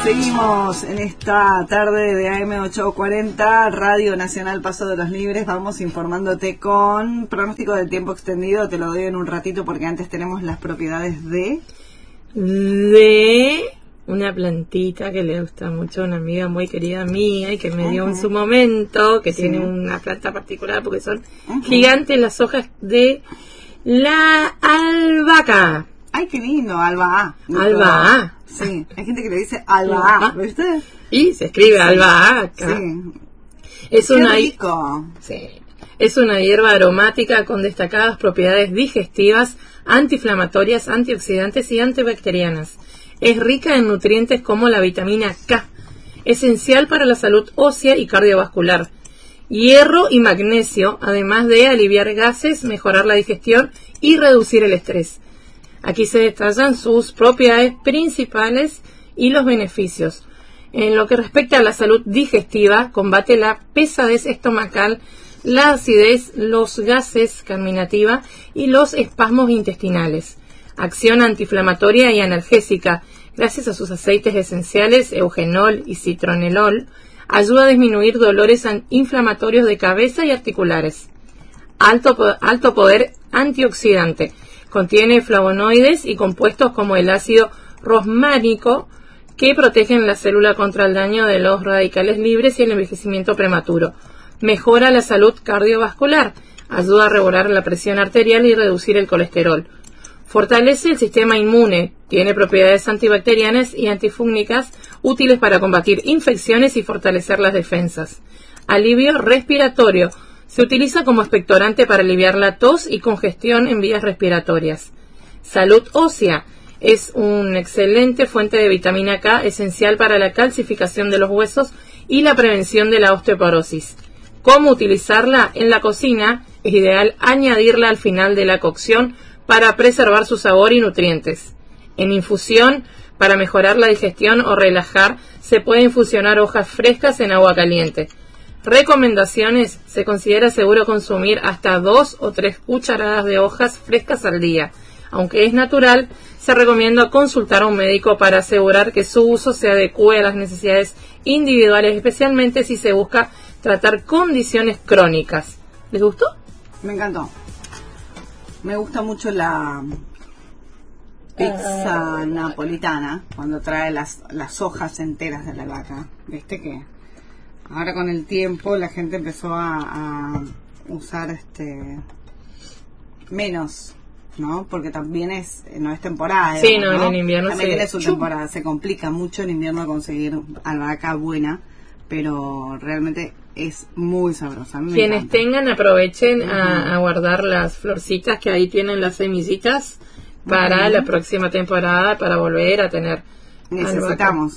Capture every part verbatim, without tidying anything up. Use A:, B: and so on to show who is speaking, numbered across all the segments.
A: Seguimos en esta tarde de A M ochocientos cuarenta, Radio Nacional Paso de los Libres. Vamos informándote con pronóstico del tiempo extendido. Te lo doy en un ratito porque antes tenemos las propiedades de...
B: De una plantita que le gusta mucho a una amiga muy querida mía y que me dio uh-huh. en su momento, que sí. tiene una planta particular porque son uh-huh. gigantes las hojas de la albahaca.
A: ¡Ay, qué lindo! Alba
B: Alba.
A: Sí, hay gente que le dice alba, ¿viste?
B: Y se escribe sí. albahaca.
A: Sí.
B: Es
A: qué
B: una
A: rico.
B: Sí. Es una hierba aromática con destacadas propiedades digestivas, antiinflamatorias, antioxidantes y antibacterianas. Es rica en nutrientes como la vitamina K, esencial para la salud ósea y cardiovascular, hierro y magnesio, además de aliviar gases, mejorar la digestión y reducir el estrés. Aquí se detallan sus propiedades principales y los beneficios. En lo que respecta a la salud digestiva, combate la pesadez estomacal, la acidez, los gases carminativa y los espasmos intestinales. Acción antiinflamatoria y analgésica. Gracias a sus aceites esenciales, eugenol y citronelol, ayuda a disminuir dolores inflamatorios de cabeza y articulares. Alto, alto poder antioxidante. Contiene flavonoides y compuestos como el ácido rosmánico que protegen la célula contra el daño de los radicales libres y el envejecimiento prematuro. Mejora la salud cardiovascular. Ayuda a regular la presión arterial y reducir el colesterol. Fortalece el sistema inmune. Tiene propiedades antibacterianas y antifúngicas útiles para combatir infecciones y fortalecer las defensas. Alivio respiratorio. Se utiliza como expectorante para aliviar la tos y congestión en vías respiratorias. Salud ósea. Es una excelente fuente de vitamina K, esencial para la calcificación de los huesos y la prevención de la osteoporosis. ¿Cómo utilizarla? En la cocina es ideal añadirla al final de la cocción para preservar su sabor y nutrientes. En infusión, para mejorar la digestión o relajar, se puede infusionar hojas frescas en agua caliente. Recomendaciones: se considera seguro consumir hasta dos o tres cucharadas de hojas frescas al día. Aunque es natural, se recomienda consultar a un médico para asegurar que su uso se adecue a las necesidades individuales, especialmente si se busca tratar condiciones crónicas. ¿Les gustó?
A: Me encantó. Me gusta mucho la pizza uh, napolitana, cuando trae las, las hojas enteras de la albahaca. ¿Viste que ahora con el tiempo la gente empezó a, a usar este menos, ¿no? Porque también es no es temporada.
B: Sí, no, ¿no? En invierno
A: también
B: sí.
A: tiene su temporada. Se complica mucho en invierno conseguir albahaca buena, pero realmente es muy sabrosa.
B: Quienes encanta. tengan, aprovechen uh-huh. a, a guardar las florcitas que ahí tienen las semillitas para uh-huh. la próxima temporada, para volver a tener
A: necesitamos.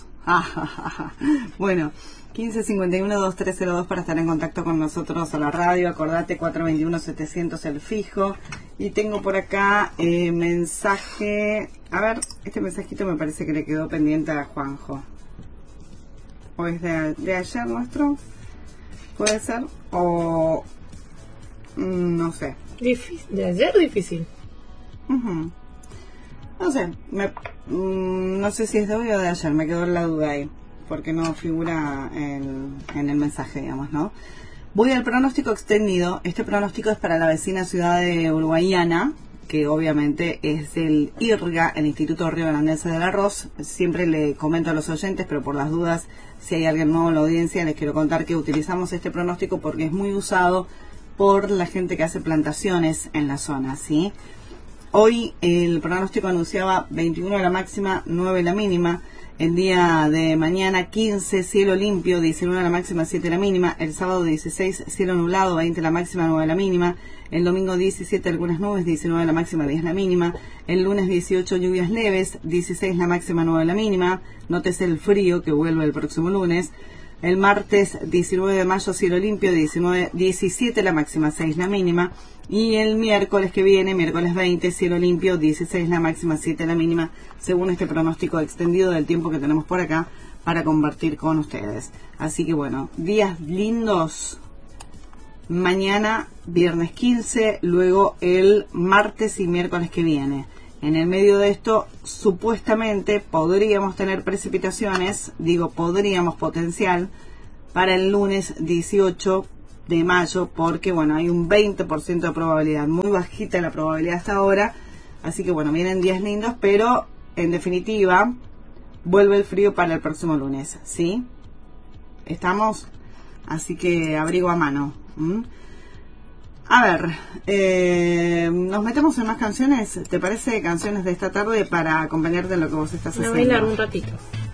A: Bueno, quince cincuenta y uno veintitrés cero dos para estar en contacto con nosotros a la radio. Acordate, cuatro veintiuno setecientos el fijo. Y tengo por acá eh, mensaje. A ver, este mensajito me parece que le quedó pendiente a Juanjo. ¿O es de, de ayer nuestro? ¿Puede ser? O... Mm, no sé.
B: Difícil. ¿De ayer difícil?
A: Uh-huh. No sé. Me, mm, no sé si es de hoy o de ayer. Me quedó la duda ahí. Porque no figura en, en el mensaje, digamos, ¿no? Voy al pronóstico extendido. Este pronóstico es para la vecina ciudad de Uruguayana, que obviamente es el I R G A, el Instituto Río Grandense del Arroz. Siempre le comento a los oyentes, pero por las dudas, si hay alguien nuevo en la audiencia, les quiero contar que utilizamos este pronóstico porque es muy usado por la gente que hace plantaciones en la zona, ¿sí? Hoy el pronóstico anunciaba veintiuno la máxima, nueve la mínima. El día de mañana quince, cielo limpio, diecinueve la máxima, siete la mínima. El sábado dieciséis, cielo nublado, veinte la máxima, nueve la mínima. El domingo diecisiete, algunas nubes, diecinueve la máxima, diez la mínima. El lunes dieciocho, lluvias leves, dieciséis la máxima, nueve la mínima. Nótese el frío que vuelve el próximo lunes. El martes diecinueve de mayo, cielo limpio, diecinueve, diecisiete la máxima, seis la mínima. Y el miércoles que viene, miércoles veinte, cielo limpio, dieciséis la máxima, siete la mínima, según este pronóstico extendido del tiempo que tenemos por acá para compartir con ustedes. Así que bueno, días lindos. Mañana, viernes quince, luego el martes y miércoles que viene. En el medio de esto, supuestamente, podríamos tener precipitaciones, digo podríamos, potencial, para el lunes dieciocho de mayo, porque bueno, hay un veinte por ciento de probabilidad, muy bajita la probabilidad hasta ahora, así que bueno, vienen días lindos, pero en definitiva, vuelve el frío para el próximo lunes, ¿sí? ¿Estamos? Así que abrigo a mano. ¿Mm? A ver, eh, nos metemos en más canciones. ¿Te parece canciones de esta tarde para acompañarte en lo que vos estás
B: Me
A: haciendo?
B: voy a bailar un ratito.